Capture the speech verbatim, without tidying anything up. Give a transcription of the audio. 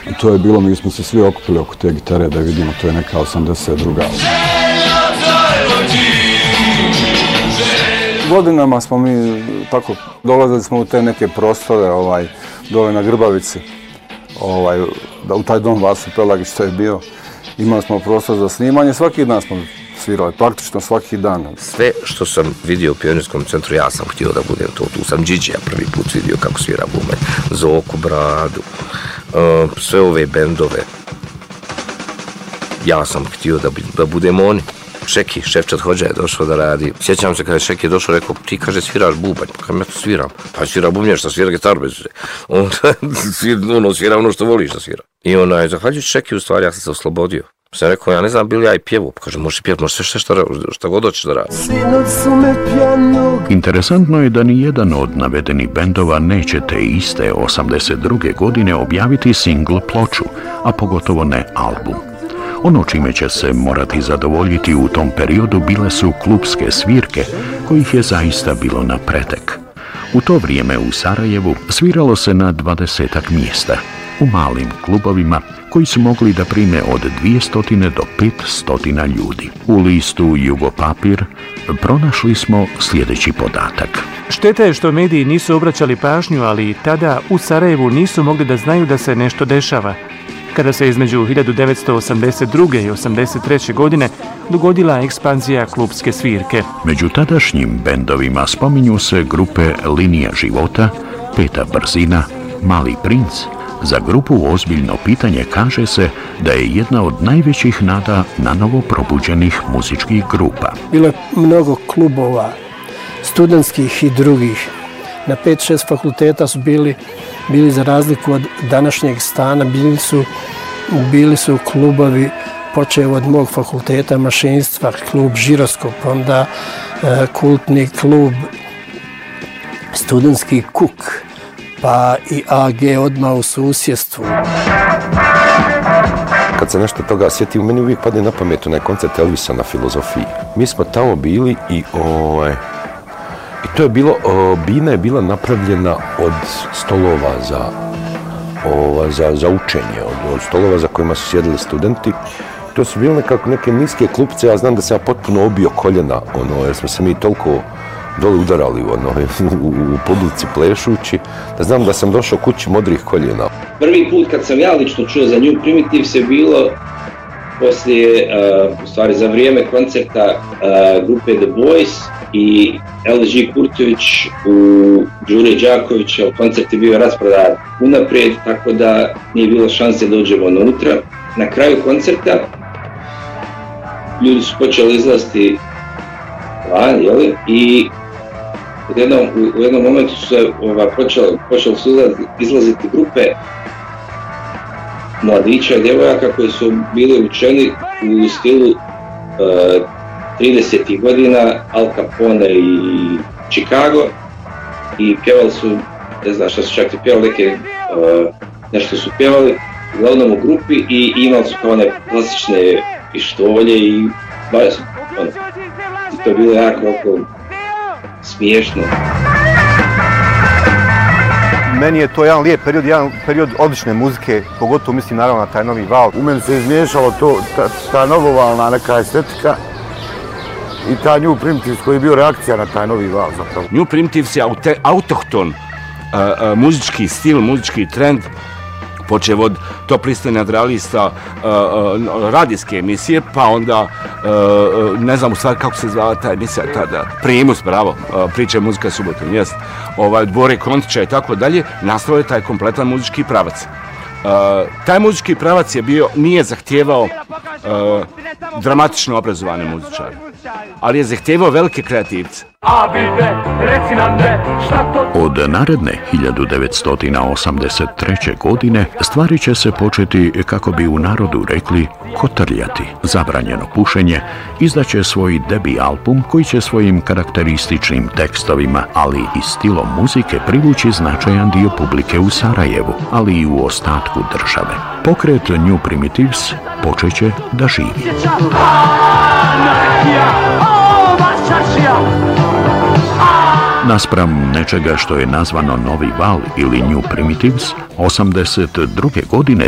I to je bilo, mi smo se svi okupili oko te gitare da vidimo, to je neka osamdeset druga. Godinama smo mi tako, dolazili smo u te neke prostore, ovaj, dole na Grbavici, ovaj, da u taj dom Vasu Pelagić što je bio. Imali smo prostor za snimanje, svaki dan smo svirali, praktično svaki dan. Sve što sam vidio u Pionirskom centru, ja sam htio da budem to. Tu sam Điđija prvi put vidio kako svira bubanj, Zoku Bradu, uh, sve ove bendove. Ja sam htio da, da budem oni. Šeki, Šefčat Hođa je došao da radi. Sjećam se kada je Šeki došao, rekao, ti kaže sviraš bubanj, pa kada ja to sviram. Pa svira bubnješ, šta svira gitaru bez veze. On ono, svira ono što voliš da svira. I onaj, zahvaljujući Šeki, u stvari, ja sam se oslobodio. Sam rekao, ja ne znam, bili ja i pjevu. Pa kaže, možeš pjevati, možeš sve šta, šta god hoćeš da radi. Interesantno je da ni jedan od navedenih bendova neće te iste osamdeset druge godine objaviti singl ploču, a pogotovo ne album. Ono čime će se morati zadovoljiti u tom periodu bile su klubske svirke, kojih je zaista bilo na pretek. U to vrijeme u Sarajevu sviralo se na dvadesetak mjesta, u malim klubovima koji su mogli da prime od dvjesto do petsto ljudi. U listu Jugopapir pronašli smo sljedeći podatak. Šteta je što mediji nisu obraćali pažnju, ali tada u Sarajevu nisu mogli da znaju da se nešto dešava. Kada se između hiljadu devetsto osamdeset druge i osamdeset treće godine dogodila ekspanzija klubske svirke. Među tadašnjim bendovima spominju se grupe Linija života, Peta brzina, Mali princ. Za grupu Ozbiljno pitanje kaže se da je jedna od najvećih nada na novo probuđenih muzičkih grupa. Bilo je mnogo klubova, studentskih i drugih. Na pet šest fakulteta su bili, bili za razliku od današnjeg stana, bili su, bili su klubovi, počeo od mog fakulteta mašinstva, klub Žiroskop, onda e, kultni klub, studentski Kuk, pa i A G odmah u susjedstvu. Kad se nešto toga sjetim, meni uvijek padne na pamet onaj koncert Elvisa na Filozofiji. Mi smo tamo bili i ovaj... I to je bilo, o, bina je bila napravljena od stolova za, o, za, za učenje, od, od stolova za kojima su sjedili studenti. To su bile nekako neke niske klupce, ja znam da sam ja potpuno obio koljena, ono, jer smo se mi toliko dole udarali ono, u, u publici plešući, da znam da sam došao kući modrih koljena. Prvi put kad sam ja lično čuo za New Primitives je bilo poslije, uh, u stvari za vrijeme koncerta uh, grupe The Boys i L Ž Kurtović u Đure Đakovića. Koncert je bio rasprodan unaprijed, tako da nije bilo šanse da uđemo unutra. Na kraju koncerta ljudi su počeli izlaziti van, jeli? I u jednom, u jednom momentu su se ova, počeli, počeli su izlaziti grupe mladića i djevojaka koji su bili učeni u stilu uh, tridesetih godina, Al Capone i Chicago, i pjevali su, ne znam šta su čak i pjevali, neke, uh, nešto su pjevali, uglavnom u grupi, i imali su kao one klasične pištolje i bavili su, ono, i to je bilo jako oko smiješno. Meni je to jedan lijep period, jedan period odlične muzike, pogotovo mislim naravno na taj novi val. U meni se izmiješalo to, ta, ta novovalna neka estetika i ta New Primitives koji je bio reakcija na taj novi val zapravo. New Primitives je aute, autohton uh, uh, muzički stil, muzički trend, počeo od Top liste nadrealista, uh, uh, radijske emisije, pa onda, uh, ne znam u stvari kako se zvala ta emisija tada, Primus, bravo, uh, Priče muzika subotom, jest, ovaj, Dvore Kontića i tako dalje, nastao je taj kompletan muzički pravac. Uh, taj muzički pravac je bio, nije zahtijevao uh, dramatično obrazovane muzičare, ali je zahtijevao velike kreativce. Od naredne hiljadu devetsto osamdeset treće. godine stvari će se početi, kako bi u narodu rekli, kotrljati. Zabranjeno pušenje izdaće svoj debi album koji će svojim karakterističnim tekstovima, ali i stilom muzike privući značajan dio publike u Sarajevu, ali i u ostatku države. Pokret New Primitives počeće da živi. Naspram nečega što je nazvano Novi val ili New Primitives, osamdeset druge. godine